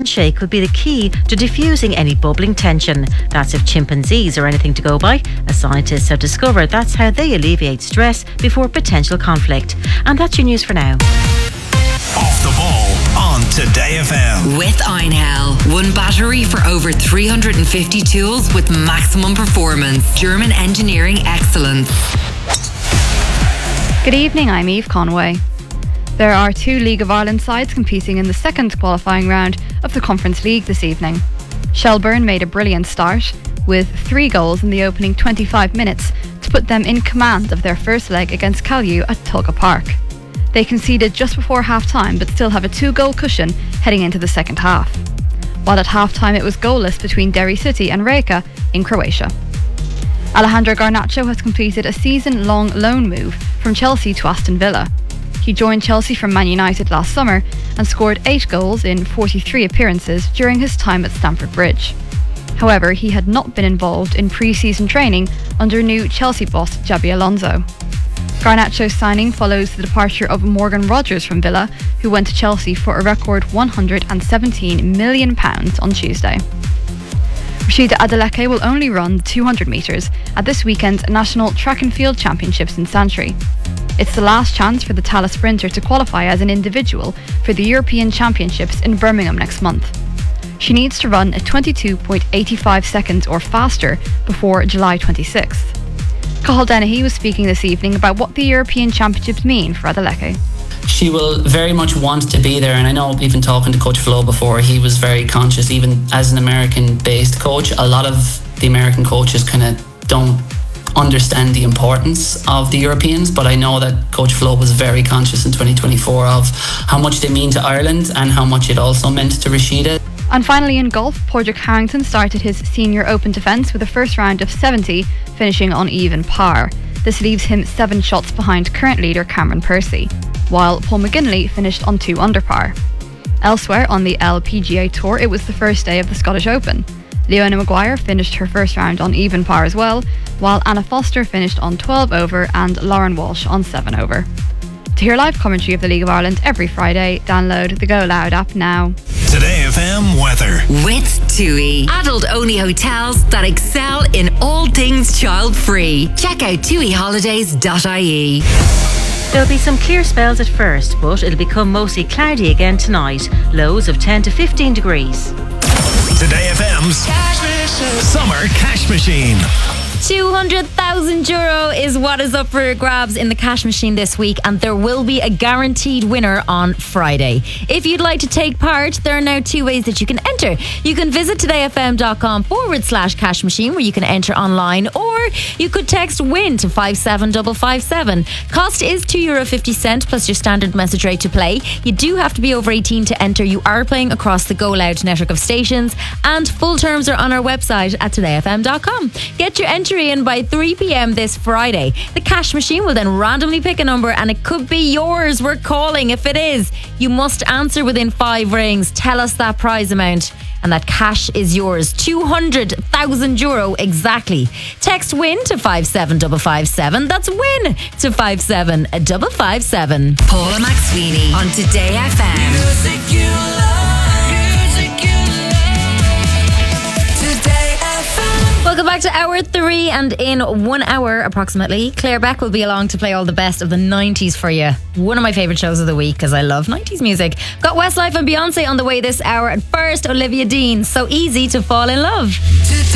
handshake could be the key to diffusing any bubbling tension. That's if chimpanzees are anything to go by, as scientists have discovered that's how they alleviate stress before potential conflict. And that's your news for now. Off the ball on Today FM. With Einhell. One battery for over 350 tools with maximum performance. German engineering excellence. Good evening, I'm Eve Conway. There are two League of Ireland sides competing in the second qualifying round of the Conference League this evening. Shelbourne made a brilliant start with 3 goals in the opening 25 minutes to put them in command of their first leg against Callew at Tulga Park. They conceded just before half-time but still have a 2-goal cushion heading into the second half. While at half-time it was goalless between Derry City and Rijeka in Croatia. Alejandro Garnacho has completed a season-long loan move from Chelsea to Aston Villa. He joined Chelsea from Man United last summer and scored 8 goals in 43 appearances during his time at Stamford Bridge. However, he had not been involved in pre-season training under new Chelsea boss Xabi Alonso. Garnacho's signing follows the departure of Morgan Rogers from Villa, who went to Chelsea for a record £117 million on Tuesday. Rashida Adeleke will only run 200 metres at this weekend's National Track and Field Championships in Santry. It's the last chance for the Tallaght sprinter to qualify as an individual for the European Championships in Birmingham next month. She needs to run at 22.85 seconds or faster before July 26th. Cathal Dennehy was speaking this evening about what the European Championships mean for Adeleke. She will very much want to be there, and I know even talking to Coach Flo before, he was very conscious, even as an American-based coach, a lot of the American coaches kind of don't understand the importance of the Europeans, but I know that Coach Flo was very conscious in 2024 of how much they mean to Ireland and how much it also meant to Rashida. And finally in golf, Padraig Harrington started his Senior Open defence with a first round of 70, finishing on even par. This leaves him 7 shots behind current leader Cameron Percy, while Paul McGinley finished on 2 under par. Elsewhere on the LPGA Tour, it was the first day of the Scottish Open. Leona Maguire finished her first round on even par as well, while Anna Foster finished on 12 over and Lauren Walsh on 7 over. To hear live commentary of the League of Ireland every Friday, download the Go Loud app now. Today FM weather. With TUI. Adult-only hotels that excel in all things child-free. Check out tuiholidays.ie. There'll be some clear spells at first, but it'll become mostly cloudy again tonight. Lows of 10 to 15 degrees. Today FM's Summer Cash Machine. €200,000 is what is up for grabs in the cash machine this week, and there will be a guaranteed winner on Friday. If you'd like to take part, there are now 2 ways that you can enter. You can visit todayfm.com/cash machine, where you can enter online, or you could text WIN to 57557. Cost is €2.50 plus your standard message rate to play. You do have to be over 18 to enter. You are playing across the Go Loud network of stations, and full terms are on our website at todayfm.com. Get your entry in by 3 p.m. this Friday. The cash machine will then randomly pick a number, and it could be yours. We're calling. If it is, you must answer within 5 rings. Tell us that prize amount, and that cash is yours. €200,000 exactly. Text WIN to 57557. That's WIN to 57557. Paula McSweeney on Today FM. Music you love. Music you love. Today FM. Welcome back to hour 3, and in 1 hour approximately, Claire Beck will be along to play all the best of the 90s for you. One of my favourite shows of the week, because I love 90s music. Got Westlife and Beyonce on the way this hour. At first, Olivia Dean, So Easy to Fall in Love. Today